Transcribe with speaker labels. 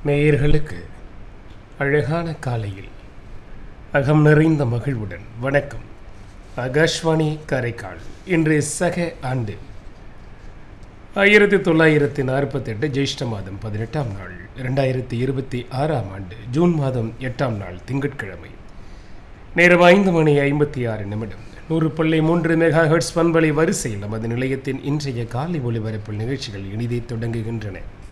Speaker 1: நேயர்களுக்கு அழகான காலையில் அகம் நிறைந்த மகிழ்வுடன் வணக்கம். ஆகாஷ்வாணி காரைக்கால். இன்று சக ஆண்டு 1948 ஜெயிஷ்ட மாதம் 18ஆம் நாள், 2026ஆம் ஆண்டு ஜூன் மாதம் 8ஆம் நாள் திங்கட்கிழமை. நேரம் 5:56. 100.3 மெகாஹெர்ட்ஸ் பண்பலை வரிசையில் நமது நிலையத்தின் இன்றைய காலை ஒளிபரப்பில் நிகழ்ச்சிகள் இனிதே தொடங்குகின்றன.